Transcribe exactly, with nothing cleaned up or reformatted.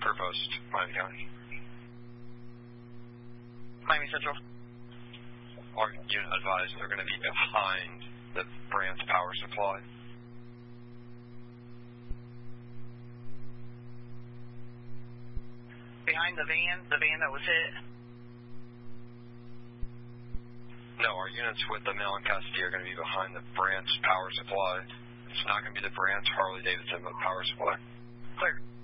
Provost, Miami County. Miami Central. Our unit advised they're going to be behind the Branch power supply. Behind the van, the van that was hit? No, our units with the male in custody are going to be behind the Branch power supply. It's not going to be the Branch Harley Davidson power supply. Clear.